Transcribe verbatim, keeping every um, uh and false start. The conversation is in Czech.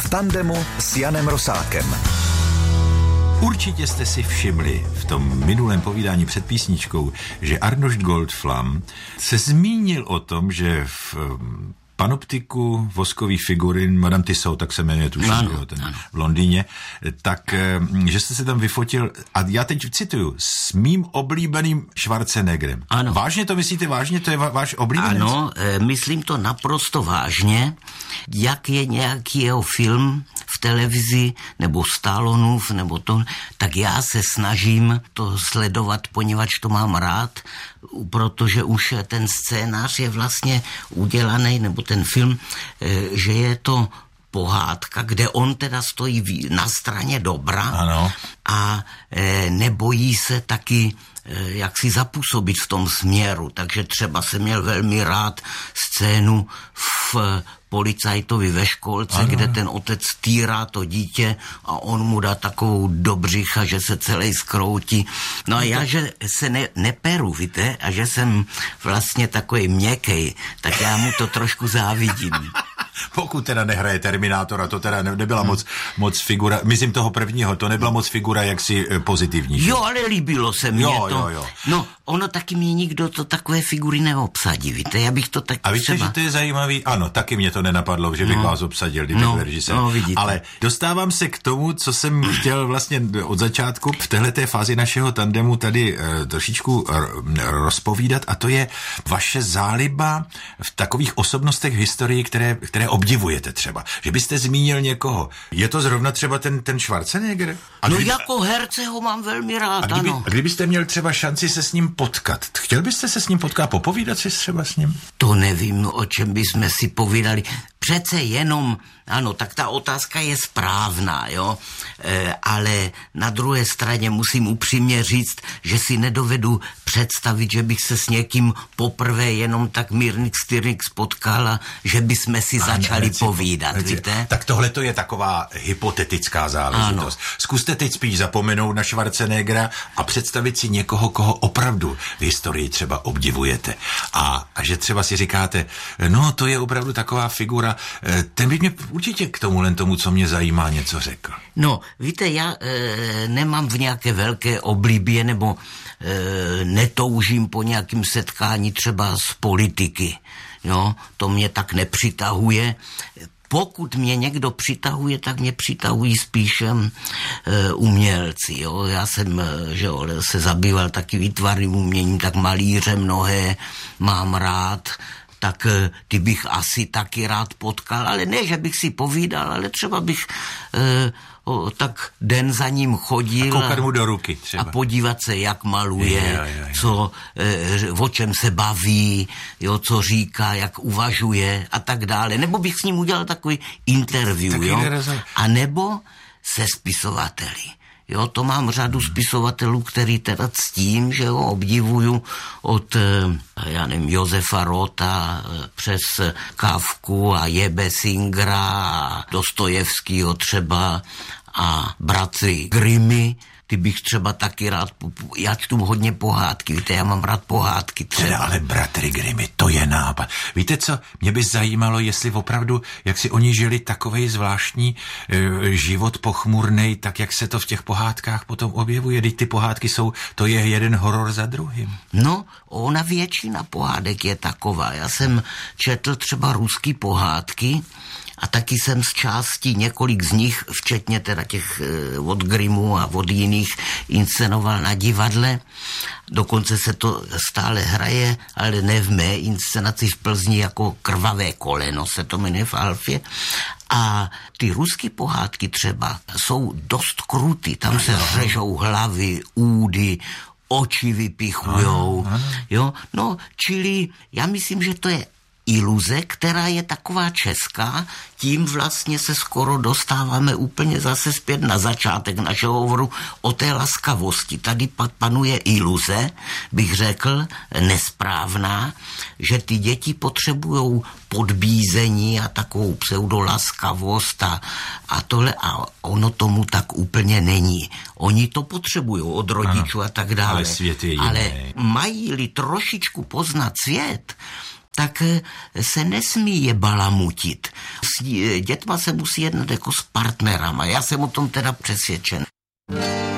tandemu s Janem Rosákem. Určitě jste si všimli v tom minulém povídání před písničkou, že Arnošt Goldflam se zmínil o tom, že v panoptiku voskový figurin Madame Tussauds, tak se jmenuje tuším, ano, ten ano. v Londýně, tak, že jste se tam vyfotil, a já teď cituju, s mým oblíbeným Schwarzeneggerem. Ano. Vážně to myslíte? Vážně to je váš oblíbený? Ano, e, myslím to naprosto vážně. Jak je nějaký jeho film v televizi, nebo Stallonův, nebo to, tak já se snažím to sledovat, poněvadž to mám rád, protože už ten scénář je vlastně udělaný, nebo ten film, že je to pohádka, kde on teda stojí na straně dobra. Ano. A nebojí se taky jak si zapůsobit v tom směru. Takže třeba jsem měl velmi rád scénu v Policajtovi ve školce, ano. kde ten otec týrá to dítě a on mu dá takovou do břicha, že se celý zkroutí. No a já, že se ne, neperu, víte, a že jsem vlastně takový měkkej, tak já mu to trošku závidím. Pokud teda nehraje Terminátora, to teda nebyla hmm. moc, moc figura, myslím toho prvního, to nebyla moc figura jaksi pozitivní. Jo, ale líbilo se mně jo, to. Jo, jo. No, ono taky mě nikdo to takové figury neobsadí, víte, já bych to tak A víte, třeba... že to je zajímavý? Ano, taky mě to nenapadlo, že bych no. vás obsadil, kdybych no, byl režisér. No, ale dostávám se k tomu, co jsem chtěl vlastně od začátku v téhleté fázi našeho tandemu tady e, trošičku r, rozpovídat, a to je vaše záliba v takových osobnostech v historii, které, které obdivujete třeba. Že byste zmínil někoho. Je to zrovna třeba ten, ten Schwarzenegger? A no kdyby, jako herce ho mám velmi rád, a kdyby, ano. A kdybyste měl třeba šanci se s ním potkat, chtěl byste se s ním potkat, popovídat si třeba s ním? To nevím, o čem bychom si povídali. Přece jenom, ano, tak ta otázka je správná, jo, e, ale na druhé straně musím upřímně říct, že si nedovedu představit, že bych se s někým poprvé jenom tak mírnik styrnik spotkal a že bychom si začali reci, povídat, reci, víte? Tak tohle to je taková hypotetická záležitost. Ano. Zkuste teď spíš zapomenout na Schwarzeneggera a představit si někoho, koho opravdu v historii třeba obdivujete. A, a že třeba si říkáte, no to je opravdu taková figura, ten by mě určitě k tomu len tomu, co mě zajímá, něco řekl. No, víte, já e, nemám v nějaké velké oblibě, nebo e, netoužím po nějakým setkání třeba z politiky. Jo, to mě tak nepřitahuje. Pokud mě někdo přitahuje, tak mě přitahují spíš e, umělci. Jo. Já jsem že jo, se zabýval taky výtvarným uměním, tak malíře mnohé mám rád, tak ty bych asi taky rád potkal, ale ne, že bych si povídal, ale třeba bych e, o, tak den za ním chodil a koukat mu do ruky třeba. A podívat se, jak maluje, je, je, je. co, e, o čem se baví, jo, co říká, jak uvažuje a tak dále. Nebo bych s ním udělal takový interview, taky jo, nerozum. a nebo se spisovateli. Jo, to mám řadu spisovatelů, který teda ctím, že ho obdivuju od, já nevím, Josefa Rota přes Kafku a Jebe Singera a Dostojevskýho třeba a bratry Grimmy. Ty bych třeba taky rád, já čtu hodně pohádky, víte, já mám rád pohádky třeba. Teda, ale bratry Grimmy, to je nápad. Víte co, mě by zajímalo, jestli opravdu, jak si oni žili takovej zvláštní e, život pochmurnej, tak jak se to v těch pohádkách potom objevuje. Teď ty pohádky jsou, to je jeden horor za druhým. No, ona většina pohádek je taková. Já jsem četl třeba ruský pohádky, a taky jsem z části několik z nich, včetně teda těch e, od Grimmu a od jiných, inscenoval na divadle. Dokonce se to stále hraje, ale ne v mé inscenaci v Plzni, jako Krvavé koleno se to jmenuje v Alfě. A ty ruský pohádky třeba jsou dost krutý. Tam se řežou hlavy, údy, oči vypichujou. Ano, ano. Jo? No, čili já myslím, že to je iluze, která je taková česká, tím vlastně se skoro dostáváme úplně zase zpět na začátek našeho hovoru o té laskavosti. Tady panuje iluze, bych řekl, nesprávná, že ty děti potřebujou podbízení a takovou pseudolaskavost a, a tohle, a ono tomu tak úplně není. Oni to potřebují od rodičů, ano, a tak dále. Ale svět je jiný. Ale mají-li trošičku poznat svět, tak se nesmí je balamutit. S dětma se musí jednat jako s partnerama. Já jsem o tom teda přesvědčen.